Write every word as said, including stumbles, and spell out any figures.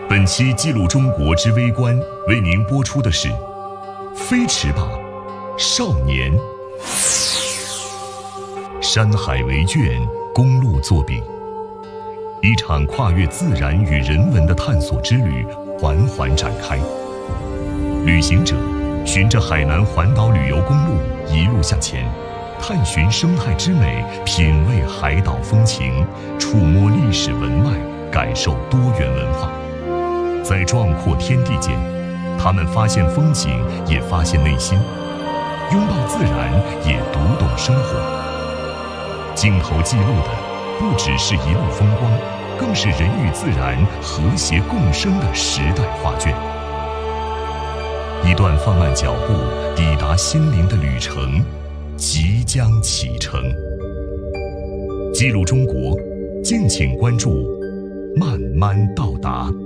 本期记录中国之微观为您播出的是飞驰吧，少年。山海为卷，公路作笔，一场跨越自然与人文的探索之旅缓缓展开。旅行者循着海南环岛旅游公路一路向前，探寻生态之美，品味海岛风情，触摸历史文脉，感受多元文化。在壮阔天地间，他们发现风景，也发现内心；拥抱自然，也读懂生活。镜头记录的不只是一路风光，更是人与自然和谐共生的时代画卷。一段放慢脚步抵达心灵的旅程即将启程。记录中国，敬请关注慢慢到达。